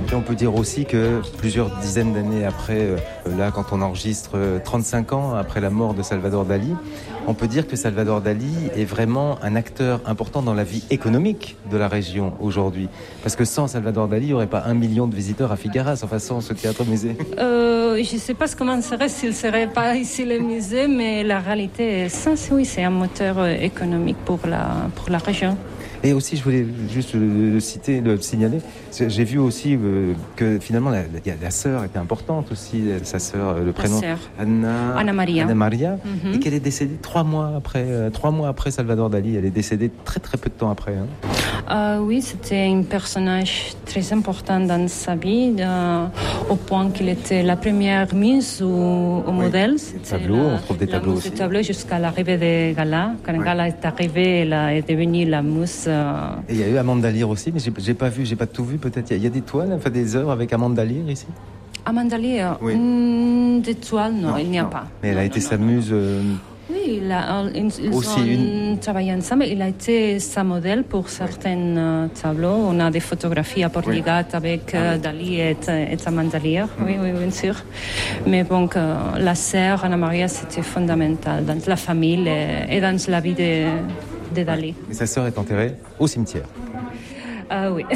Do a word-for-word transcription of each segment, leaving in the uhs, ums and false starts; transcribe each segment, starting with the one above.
Et on peut dire aussi que plusieurs dizaines d'années après, euh, là, quand on enregistre euh, trente-cinq ans après la mort de Salvador Dali, on peut dire que Salvador Dali est vraiment un acteur important dans la vie économique de la région aujourd'hui. Parce que sans Salvador Dali, il n'y aurait pas un million de visiteurs à Figueras, enfin sans ce théâtre-musée. Euh, je ne sais pas comment serait s'il ne serait pas ici le musée, mais la réalité est ça, oui, c'est un moteur économique pour la, pour la région. Et aussi, je voulais juste le, le citer, le signaler, j'ai vu aussi euh, que finalement la, la, la sœur était importante aussi, sa sœur, le prénom Anna, Anna Maria, Anna Maria mm-hmm. et qu'elle est décédée trois mois après, euh, trois mois après Salvador Dali. Elle est décédée très très peu de temps après. Hein. Euh, oui, c'était un personnage très important dans sa vie, euh, au point qu'il était la première mise au, au oui. modèle. C'était tableaux, la, on trouve des tableaux aussi. Des tableaux jusqu'à l'arrivée de Gala. Quand oui. Gala est arrivée, elle est devenue la mousse. Euh... Et il y a eu Amanda Lear aussi, mais j'ai, j'ai pas vu, j'ai pas tout vu. Peut-être il y, y a des toiles, enfin des œuvres avec Amanda Lear ici. Amanda Lear, oui. mm, des toiles, non, non il n'y a non. pas. Mais elle non, a été non, sa non, muse. Euh... Oui, il a, ils aussi ont une... travaillé ensemble. Il a été sa modèle pour certains oui. tableaux. On a des photographies à Portligat oui. avec ah, oui. Dali et, et Amanda Lear. Mm. Oui, oui, bien sûr. Mais bon, la sœur Anna Maria, c'était fondamental dans la famille et, et dans la vie de, de Dali. Et sa sœur est enterrée au cimetière. Ah oui.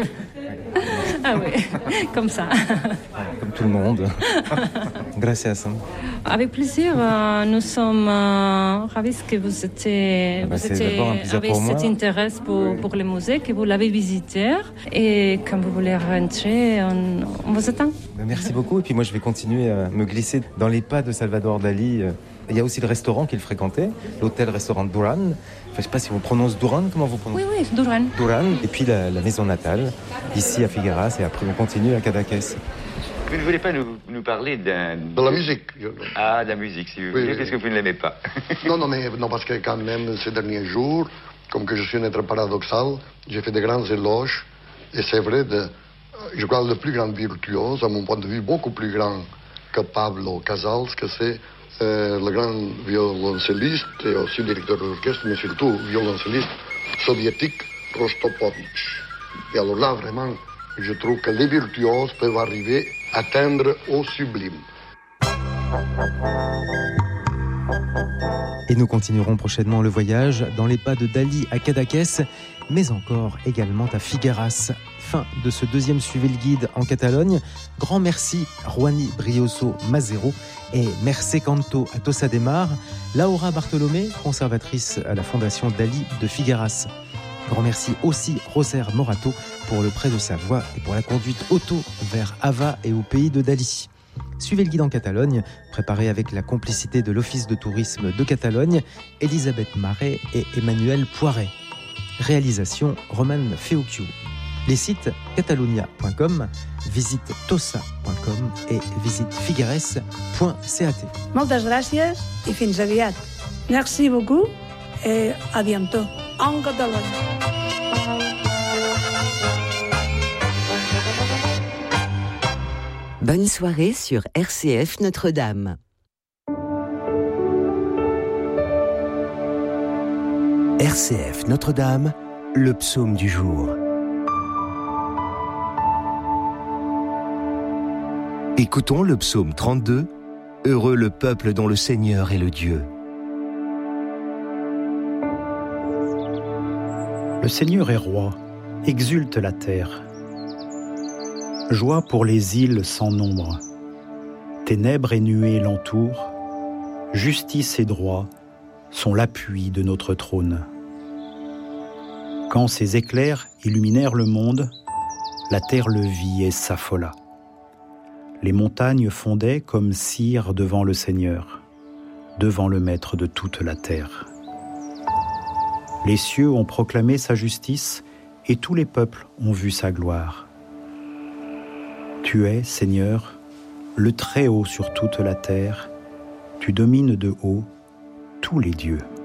Ah oui, comme ça. Comme tout le monde. Gracias. Avec plaisir. Euh, nous sommes euh, ravis que vous étiez, ah bah vous étiez avec cet intérêt pour, oui. pour le musée, que vous l'avez visité. Et quand vous voulez rentrer, on, on vous attend. Merci beaucoup. Et puis moi, je vais continuer à me glisser dans les pas de Salvador Dali. Il y a aussi le restaurant qu'il fréquentait, l'hôtel-restaurant Duran. Enfin, je ne sais pas si on prononce Duran, comment vous prononcez ? Oui, oui, Duran. Duran, et puis la, la maison natale, ici à Figueras, et après on continue à Cadaqués. Vous ne voulez pas nous, nous parler d'un... De la musique. Je... Ah, de la musique, si vous oui, voulez, oui, parce oui. que vous ne l'aimez pas. non, non, mais non, parce que quand même, ces derniers jours, comme que je suis un être paradoxal, j'ai fait de grands éloges, et c'est vrai, de, je crois le plus grand virtuose, à mon point de vue, beaucoup plus grand que Pablo Casals, que c'est Euh, le grand violoncelliste et aussi directeur d'orchestre, mais surtout violoncelliste soviétique Rostropovitch. Et alors là, vraiment, je trouve que les virtuoses peuvent arriver à atteindre au sublime. Et nous continuerons prochainement le voyage dans les pas de Dali à Cadaqués, mais encore également à Figueras. Fin de ce deuxième Suivez le guide en Catalogne. Grand merci Juani Brioso Mazero et merci Canto à Tossa de Mar, Laura Bartolomé, conservatrice à la Fondation Dali de Figueras. Grand merci aussi Roser Morato pour le prêt de sa voix et pour la conduite auto vers Ava et au pays de Dali. Suivez le guide en Catalogne, préparé avec la complicité de l'Office de tourisme de Catalogne, Elisabeth Marais et Emmanuel Poiret. Réalisation Roman Feocchio. Les sites catalonia point com, visite tossa point com et visite figueres point cat. Moltes gràcies i fins aviat. Merci beaucoup et à bientôt en Catalogne. Bonne soirée sur R C F Notre-Dame. R C F Notre-Dame, le psaume du jour. Écoutons le psaume trente-deux, « Heureux le peuple dont le Seigneur est le Dieu ». Le Seigneur est roi, exulte la terre. Joie pour les îles sans nombre. Ténèbres et nuées l'entourent. Justice et droit sont l'appui de notre trône. Quand ces éclairs illuminèrent le monde, la terre le vit et s'affola. Les montagnes fondaient comme cire devant le Seigneur, devant le Maître de toute la terre. Les cieux ont proclamé sa justice et tous les peuples ont vu sa gloire. Tu es, Seigneur, le Très-Haut sur toute la terre, tu domines de haut tous les dieux.